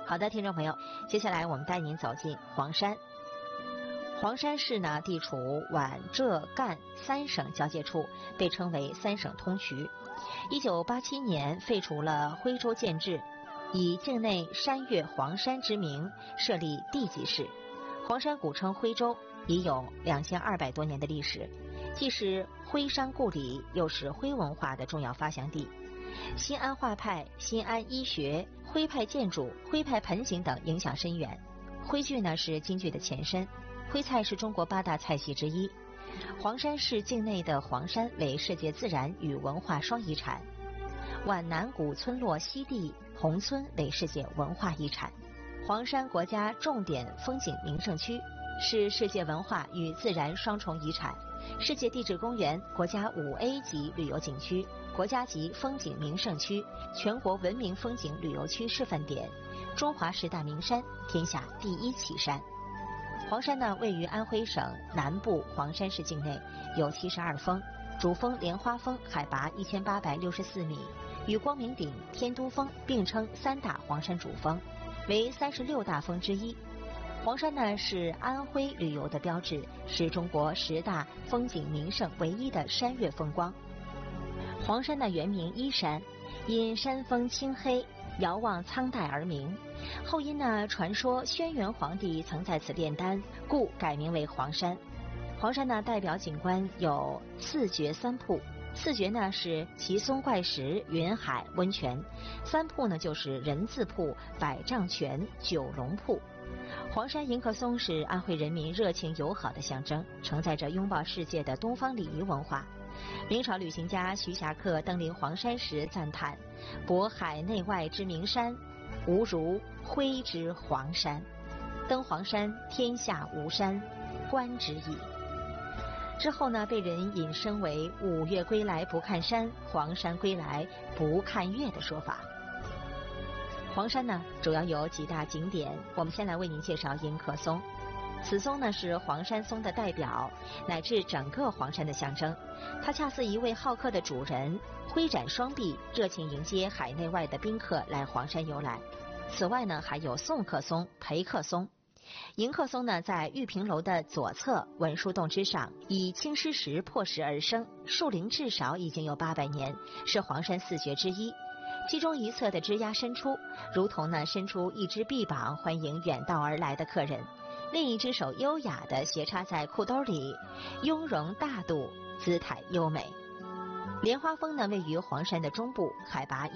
好的，听众朋友，接下来我们带您走进黄山。黄山市呢，地处皖浙赣三省交界处，被称为三省通衢。1987年废除了徽州建制，以境内山岳黄山之名设立地级市。黄山古称徽州，已有2200多年的历史，既是徽商故里，又是徽文化的重要发祥地。新安画派、新安医学、徽派建筑、徽派盆景等影响深远。徽剧呢是京剧的前身，徽菜是中国8大菜系之一。黄山市境内的黄山为世界自然与文化双遗产，皖南古村落西递宏村为世界文化遗产。黄山国家重点风景名胜区是世界文化与自然双重遗产，世界地质公园国家5A 级旅游景区、国家级风景名胜区、全国文明风景旅游区示范点，中华10大名山，天下第1奇山。黄山呢，位于安徽省南部黄山市境内，有72峰，主峰莲花峰海拔1864米，与光明顶、天都峰并称3大黄山主峰，为36大峰之一。黄山呢是安徽旅游的标志，是中国10大风景名胜唯一的山岳风光。黄山的原名依山，因山峰青黑，遥望苍黛而名。后因呢传说轩辕皇帝曾在此炼丹，故改名为黄山。黄山呢代表景观有4绝3瀑，4绝呢是奇松怪石、云海、温泉，3瀑呢就是人字瀑、百丈泉、九龙瀑。黄山迎客松是安徽人民热情友好的象征，承载着拥抱世界的东方礼仪文化。明朝旅行家徐霞客登临黄山时赞叹：渤海内外之名山，无如徽之黄山。登黄山，天下无山，观之矣。之后呢，被人引申为5岳归来不看山，黄山归来不看岳的说法。黄山呢，主要有几大景点，我们先来为您介绍迎客松。此松呢是黄山松的代表，乃至整个黄山的象征。它恰似一位好客的主人，挥展双臂，热情迎接海内外的宾客来黄山游览。此外呢，还有送客松、陪客松。迎客松呢，在玉屏楼的左侧文殊洞之上，以青狮石破石而生，树龄至少已经有800年，是黄山4绝之一。其中一侧的枝桠伸出，如同呢伸出一只臂膀欢迎远道而来的客人，另一只手优雅地斜插在裤兜里，雍容大度，姿态优美。莲花峰呢位于黄山的中部，海拔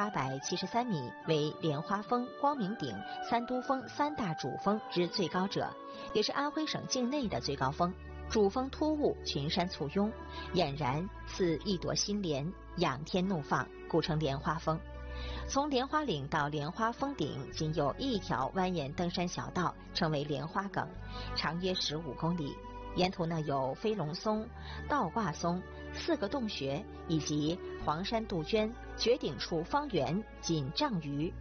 1873米，为莲花峰、光明顶、三都峰3大主峰之最高者，也是安徽省境内的最高峰。主峰突兀，群山簇拥，俨然似一朵新莲，仰天怒放，故称莲花峰。从莲花岭到莲花峰顶仅有1条蜿蜒登山小道，称为莲花梗，长约15公里。沿途呢有飞龙松、倒挂松、4个洞穴，以及黄山杜鹃，绝顶处方圆仅丈余，